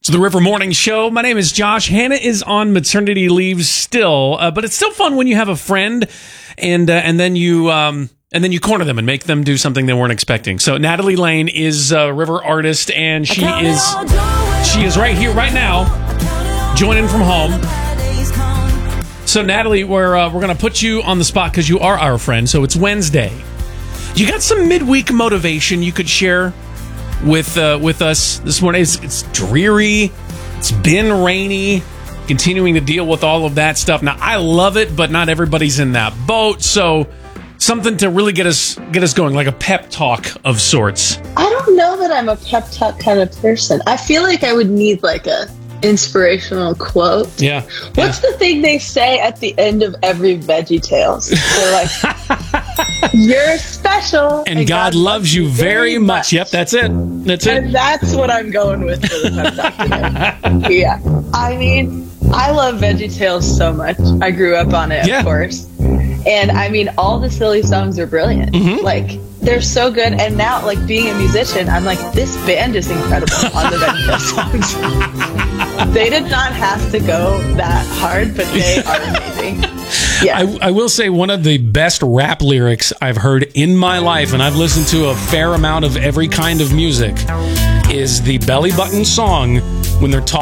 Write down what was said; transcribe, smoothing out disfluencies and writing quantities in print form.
To the River Morning Show. My name is Josh. Hannah is on maternity leave still, but it's still fun when you have a friend and then you corner them and make them do something they weren't expecting. So Natalie Lane is a River artist, and she is right here, right now, joining from home. So Natalie, we're gonna put you on the spot because you are our friend. So it's Wednesday. You got some midweek motivation you could share with us this morning? It's dreary. It's been rainy. Continuing to deal with all of that stuff. Now, I love it, but not everybody's in that boat. So something to really get us going, like a pep talk of sorts. I don't know that I'm a pep talk kind of person. I feel like I would need like a inspirational quote. Yeah. What's the thing they say at the end of every VeggieTales? They're like, you're special. And God loves you very much. Yep, that's it. That's it. And that's what I'm going with for the pep talk today. Yeah. I mean, I love VeggieTales so much. I grew up on it, of course. And I mean, all the silly songs are brilliant. Mm-hmm. Like, they're so good. And now, like, being a musician, I'm like, this band is incredible on the VeggieTales songs. They did not have to go that hard, but they are amazing. Yeah. I will say one of the best rap lyrics I've heard in my life, and I've listened to a fair amount of every kind of music, is the Belly Button song when they're talking